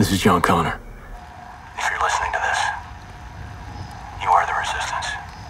This is John Connor. If you're listening to this, you are the Resistance.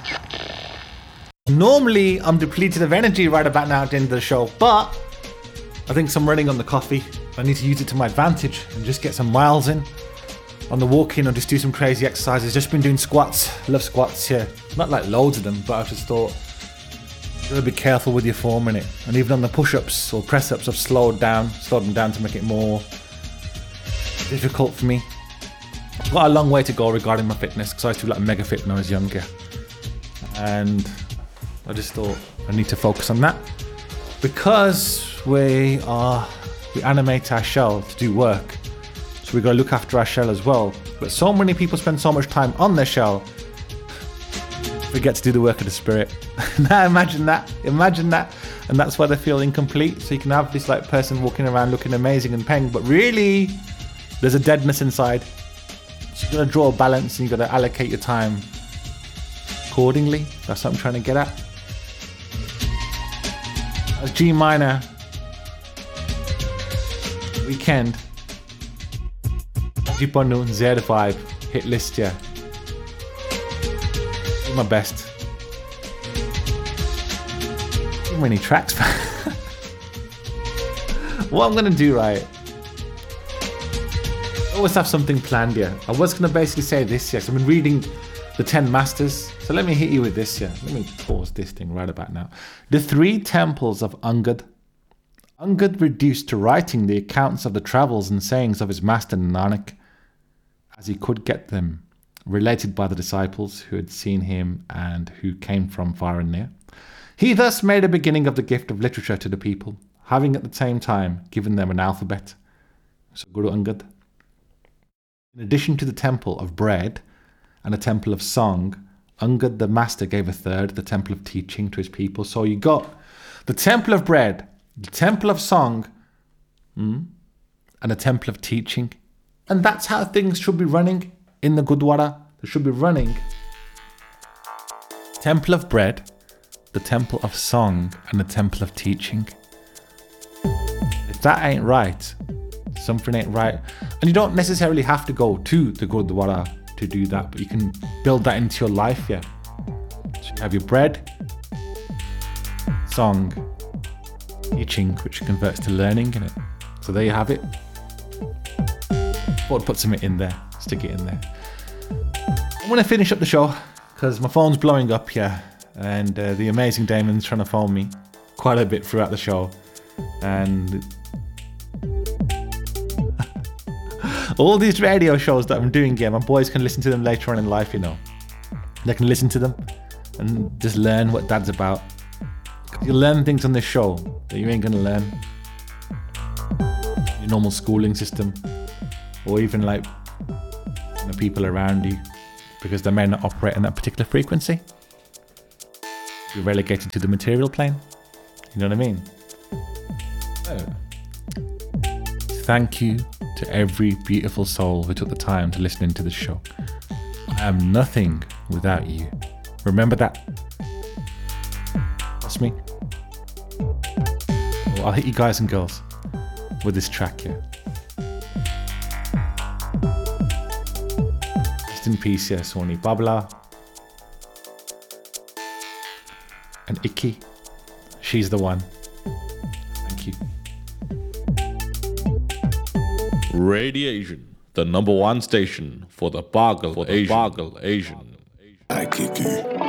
Normally, I'm depleted of energy right about now at the end of the show, but I think I'm running on the coffee. I need to use it to my advantage and just get some miles in on the walk-in or just do some crazy exercises. Just been doing squats. Love squats, yeah. Not like loads of them, but I just thought, you gotta be careful with your form in it. And even on the push-ups or press-ups, I've slowed them down to make it more difficult for me. I've got a long way to go regarding my fitness because I used to be like mega fit when I was younger. And I just thought I need to focus on that. Because we animate our shell to do work, so we gotta look after our shell as well. But so many people spend so much time on their shell, forget to do the work of the spirit. Now imagine that, and that's why they feel incomplete. So you can have this like person walking around looking amazing and peng, but really there's a deadness inside. So you gotta draw a balance and you gotta allocate your time accordingly. That's what I'm trying to get at. That's G minor weekend. Do vibe hit list, yeah. Do my best. Too many tracks. What I'm gonna do, right? I always have something planned, yeah. I was gonna basically say this, yeah. I've been reading the 10 Masters. So let me hit you with this, yeah. Let me pause this thing right about now. The 3 temples of Angad. Angad reduced to writing the accounts of the travels and sayings of his master Nanak, as he could get them, related by the disciples who had seen him and who came from far and near. He thus made a beginning of the gift of literature to the people, having at the same time given them an alphabet. So Guru Angad. In addition to the temple of bread and a temple of song, Angad the master gave a third, the temple of teaching, to his people. So you got the temple of bread, the temple of song, and a temple of teaching. And that's how things should be running in the Gurdwara. They should be running temple of bread, the temple of song, and the temple of teaching. If that ain't right, something ain't right. And you don't necessarily have to go to the Gurdwara to do that, but you can build that into your life, yeah. So you have your bread, song, teaching, which converts to learning, innit? So there you have it. Thought I'd put something in there, stick it in there. I'm going to finish up the show because my phone's blowing up here, and the amazing Damon's trying to phone me quite a bit throughout the show, and all these radio shows that I'm doing here, my boys can listen to them later on in life, you know. They can listen to them and just learn what dad's about. You learn things on this show that you ain't going to learn in your normal schooling system, or even like the people around you, because they may not operate in that particular frequency. You're relegated to the material plane. You know what I mean? So, thank you to every beautiful soul who took the time to listen into the show. I am nothing without you. Remember that. That's me. Well, I'll hit you guys and girls with this track here. Rest in peace, yeah, Sony Babla and Icky. She's the one. Thank you. Radiation, the #1 station for the Bargle Asian. I kick you.